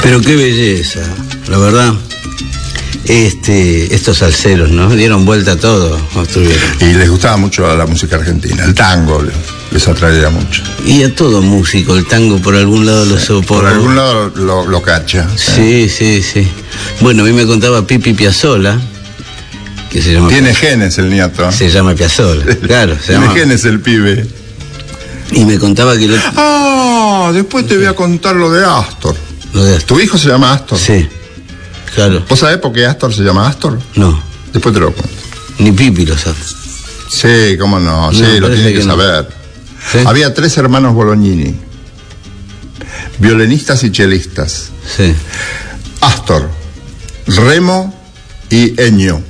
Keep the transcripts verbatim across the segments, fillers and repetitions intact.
Pero qué belleza, la verdad. Este, estos salseros, ¿no? Dieron vuelta a todo, estuvieron. Y les gustaba mucho la música argentina, el tango les atraía mucho. Y a todo músico, el tango por algún lado sí, lo soporta. Por algún lado lo, lo cacha. Sí, sí, sí. Bueno, a mí me contaba Pipi Piazzolla, que se llama... Tiene genes el nieto. Se llama Piazzolla, claro. Se Tiene llama... genes el pibe. Y me contaba que... Lo... Ah, después te voy a contar lo de Astor. Lo de Astor. ¿Tu hijo se llama Astor? Sí. Claro. ¿Vos sabés por qué Astor se llama Astor? No. Después te lo cuento. Ni Pipi lo sabe. Sí, cómo no, sí, no, lo tiene que, que no. saber. ¿Sí? Había tres hermanos Bolognini, violinistas y chelistas. Sí. Astor, Remo y Ennio.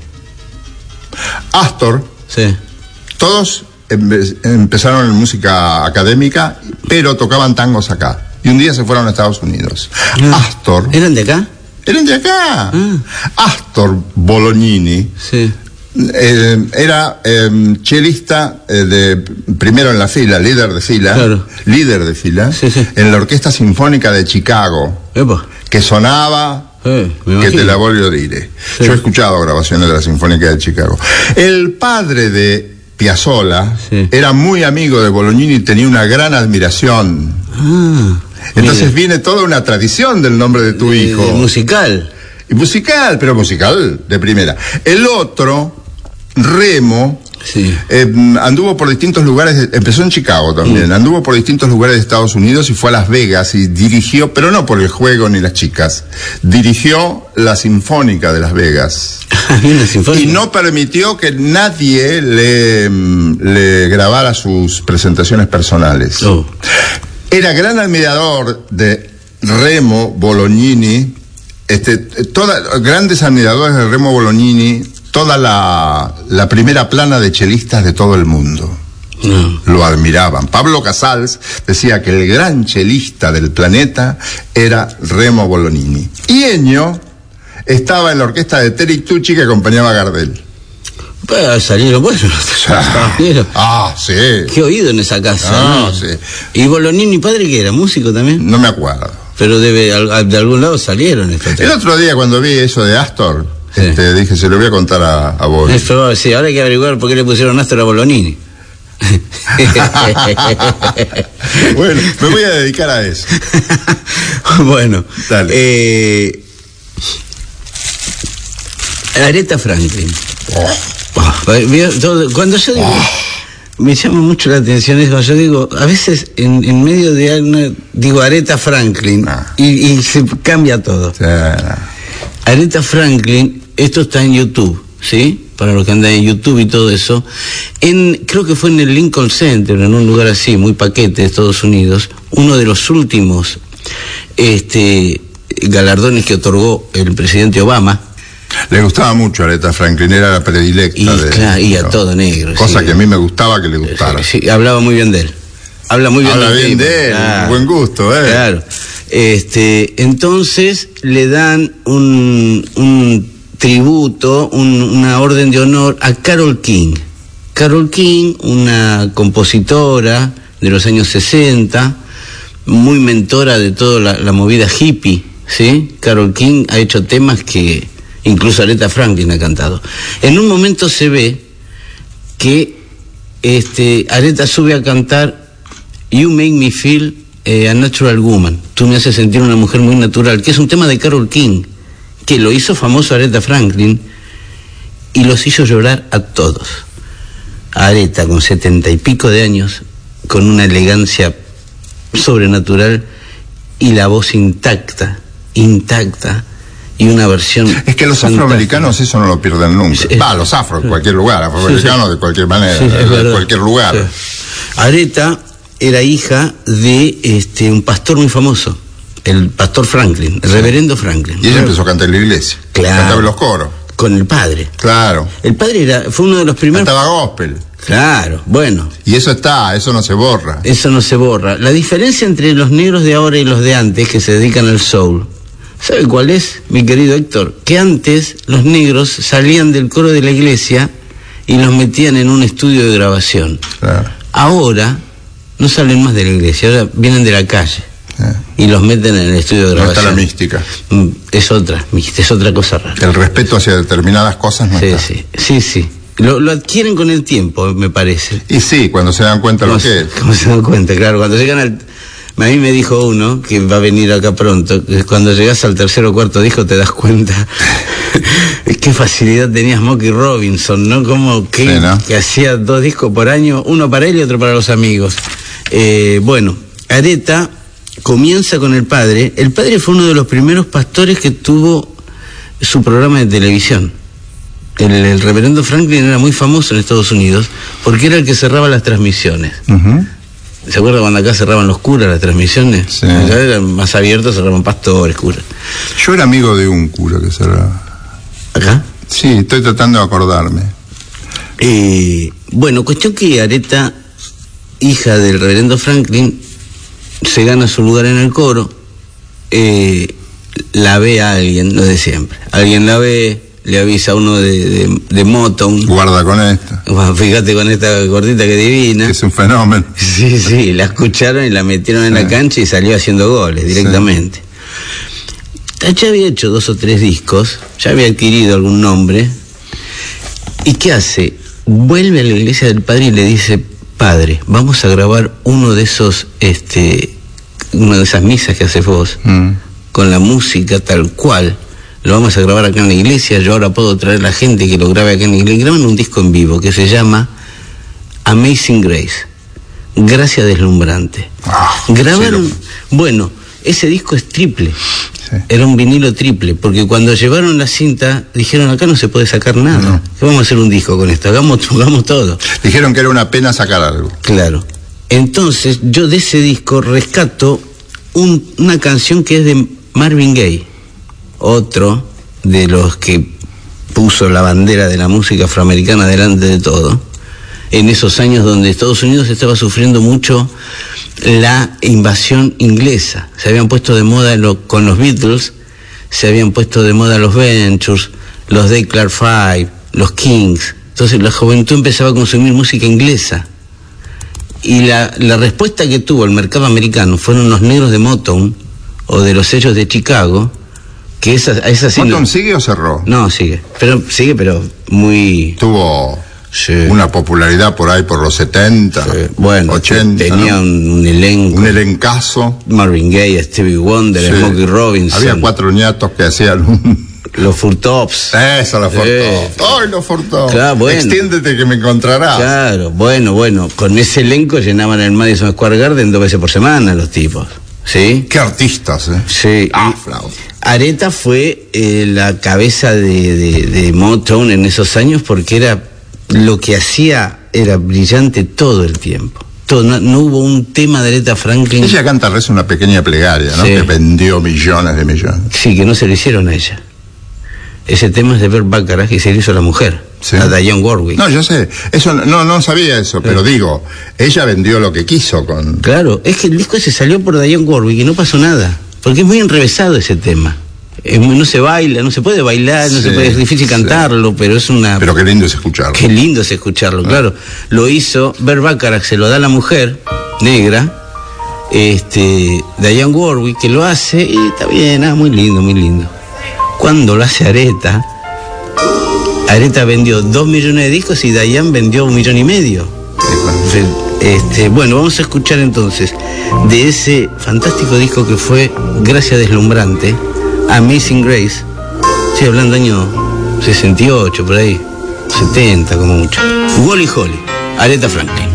Astor, sí. Todos empe empezaron en música académica, pero tocaban tangos acá. Y un día se fueron a Estados Unidos. No. Astor... ¿Eran de acá? Eran de acá. Ah. Astor Bolognini sí. eh, era eh, chelista eh, de primero en la fila, líder de fila, claro. líder de fila, sí, sí. en la Orquesta Sinfónica de Chicago, Epa. que sonaba, eh, que te la voglio a dire. Sí. Yo he escuchado grabaciones de la Sinfónica de Chicago. El padre de Piazzolla sí. era muy amigo de Bolognini y tenía una gran admiración. Ah. Entonces Mire. viene toda una tradición del nombre de tu hijo. Eh, musical. Y musical, pero musical de primera. El otro, Remo, sí. eh, anduvo por distintos lugares, empezó en Chicago también, mm. anduvo por distintos lugares de Estados Unidos y fue a Las Vegas y dirigió, pero no por el juego ni las chicas, dirigió la Sinfónica de Las Vegas. Y no permitió que nadie le, le grabara sus presentaciones personales. Oh. Era gran admirador de Remo Bolognini, este, toda, grandes admiradores de Remo Bolognini, toda la, la primera plana de chelistas de todo el mundo. No. Lo admiraban. Pablo Casals decía que el gran chelista del planeta era Remo Bolognini. Y Ennio estaba en la orquesta de Terry Tucci que acompañaba a Gardel. Pues salieron buenos. Ah, ah, sí. Qué oído en esa casa. Ah, ¿no? sí. ¿Y Bolognini padre qué era? ¿Músico también? No me acuerdo. Pero debe, de algún lado salieron. Estos el otro día cuando vi eso de Astor, sí. este, dije, se lo voy a contar a, a vos. Eso, sí, ahora hay que averiguar por qué le pusieron Astor a Bolognini. Bueno, me voy a dedicar a eso. Bueno, dale. Eh, Aretha Franklin. Oh. Oh, cuando yo digo, oh. me llama mucho la atención eso, yo digo, a veces en, en medio de una, digo Aretha Franklin ah. y, y se cambia todo. Sí. Aretha Franklin, esto está en YouTube, ¿sí? Para los que andan en YouTube y todo eso, en, creo que fue en el Lincoln Center, en un lugar así, muy paquete de Estados Unidos, uno de los últimos este, galardones que otorgó el presidente Obama. Le gustaba mucho a Aretha Franklin, era la predilecta. Y, de, claro, y a no, todo negro. Cosa sí. que a mí me gustaba que le gustara. Sí, sí, hablaba muy bien de él. Habla muy bien, Habla de, bien de él, claro. Buen gusto, ¿eh? Claro. Este, entonces le dan un, un tributo, un, una orden de honor a Carole King. Carole King, una compositora de los años sesenta, muy mentora de toda la, la movida hippie, ¿sí? Carole King ha hecho temas que incluso Aretha Franklin ha cantado. En un momento se ve que este, Aretha sube a cantar You Make Me Feel eh, a Natural Woman. Tú me haces sentir una mujer muy natural, que es un tema de Carole King, que lo hizo famoso Aretha Franklin y los hizo llorar a todos. Aretha, con setenta y pico de años, con una elegancia sobrenatural y la voz intacta, intacta, y una versión... Es que los fantástica. Afroamericanos eso no lo pierden nunca. Va, los afro, en cualquier lugar, afroamericanos sí, sí. de cualquier manera, sí, de cualquier lugar. Sí. Aretha era hija de este, un pastor muy famoso, el pastor Franklin, el sí. reverendo Franklin. Y ella empezó a cantar en la iglesia. Claro. Cantaba en los coros. Con el padre. Claro. El padre era, fue uno de los primeros... Cantaba gospel. Claro, bueno. Y eso está, eso no se borra. Eso no se borra. La diferencia entre los negros de ahora y los de antes, que se dedican al soul, ¿sabe cuál es, mi querido Héctor? Que antes los negros salían del coro de la iglesia y los metían en un estudio de grabación. Claro. Ahora no salen más de la iglesia, ahora vienen de la calle. y los meten en el estudio de grabación. No está la mística. Es otra, es otra cosa rara. El respeto hacia determinadas cosas no sí, está. Sí, sí, sí. Lo, lo adquieren con el tiempo, me parece. Y sí, cuando se dan cuenta lo que es. Cuando se dan cuenta, claro. Cuando llegan al... A mí me dijo uno, que va a venir acá pronto, que cuando llegas al tercer o cuarto disco te das cuenta qué facilidad tenía Smokey Robinson, ¿no? Como que, sí, ¿no? que hacía dos discos por año, uno para él y otro para los amigos. Eh, bueno, Aretha comienza con el padre. El padre fue uno de los primeros pastores que tuvo su programa de televisión. El, el reverendo Franklin era muy famoso en Estados Unidos porque era el que cerraba las transmisiones. Uh-huh. ¿Se acuerda cuando acá cerraban los curas las transmisiones? Sí. Acá eran más abiertos, cerraban pastores, curas. Yo era amigo de un cura que cerraba. ¿Acá? Sí, estoy tratando de acordarme. Eh, bueno, cuestión que Aretha, hija del reverendo Franklin, se gana su lugar en el coro, eh, la ve a alguien, lo de siempre. Alguien la ve, le avisa a uno de, de, de Motown. Guarda con esta. Bueno, fíjate con esta gordita que divina. Es un fenómeno. Sí, sí, la escucharon y la metieron en sí. la cancha y salió haciendo goles directamente. Sí. Ya había hecho dos o tres discos, ya había adquirido algún nombre. ¿Y qué hace? Vuelve a la iglesia del padre y le dice: padre, vamos a grabar uno de esos, este, una de esas misas que haces vos, mm. con la música tal cual. Lo vamos a grabar acá en la iglesia. Yo ahora puedo traer a la gente que lo grabe acá en la iglesia. Graban un disco en vivo que se llama Amazing Grace, Gracia Deslumbrante. Oh, Grabaron, sí, lo... bueno, ese disco es triple. Sí. Era un vinilo triple, porque cuando llevaron la cinta dijeron: acá no se puede sacar nada. No. Vamos a hacer un disco con esto, hagamos, hagamos todo. Dijeron que era una pena sacar algo. Claro. Entonces yo de ese disco rescato un, una canción que es de Marvin Gaye, otro de los que puso la bandera de la música afroamericana delante de todo, en esos años donde Estados Unidos estaba sufriendo mucho la invasión inglesa. Se habían puesto de moda lo, con los Beatles, se habían puesto de moda los Ventures, los Dick Clark Five, los Kings. Entonces la juventud empezaba a consumir música inglesa. Y la, la respuesta que tuvo el mercado americano fueron los negros de Motown o de los sellos de Chicago, que esa, esa sí ¿Motown no, sigue o cerró? No, sigue, pero sigue, pero muy... Tuvo sí. una popularidad por ahí por los setenta, sí. bueno, ochenta, tenía ¿no? un, un elenco. Un elencazo. Marvin Gaye, Stevie Wonder, sí. Smokey Robinson. Había cuatro ñatos que hacían un... Los Furtops. Eso, los Furtops. Eh, ¡Ay, los Furtops! Claro, bueno. Extiéndete que me encontrarás. Claro, bueno, bueno. Con ese elenco llenaban el Madison Square Garden dos veces por semana los tipos. ¿Sí? Qué artistas, ¿eh? Sí. Ah, flauta. Aretha fue eh, la cabeza de, de, de Motown en esos años porque era lo que hacía era brillante todo el tiempo. Todo, no, no hubo un tema de Aretha Franklin. Ella canta reza una pequeña plegaria, ¿no? Sí. Que vendió millones de millones. Sí, que no se lo hicieron a ella. Ese tema es de Burt Bacharach y se lo hizo a la mujer, sí. a Dionne Warwick. No, yo sé, eso no, no sabía eso, pero sí. digo, ella vendió lo que quiso con... Claro, es que el disco ese salió por Dionne Warwick y no pasó nada, porque es muy enrevesado ese tema. Es muy, no se baila, no se puede bailar, no sí, se puede, es difícil sí. cantarlo, pero es una... Pero qué lindo es escucharlo. Qué lindo es escucharlo, ah. claro. Lo hizo Burt Bacharach, se lo da a la mujer negra, este, Dionne Warwick, que lo hace y está bien, ah, muy lindo, muy lindo. Cuando lo hace Aretha, Aretha vendió dos millones de discos y Dionne vendió un millón y medio. Este, bueno, vamos a escuchar entonces de ese fantástico disco que fue Gracia Deslumbrante, Amazing Grace. Estoy hablando año sesenta y ocho, por ahí, setenta como mucho. Wally Holly, Aretha Franklin.